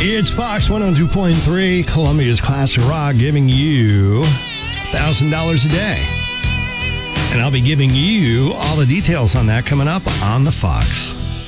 It's Fox 102.3, Columbia's Classic Rock, giving you $1,000 a day. And I'll be giving you all the details on that coming up on the Fox.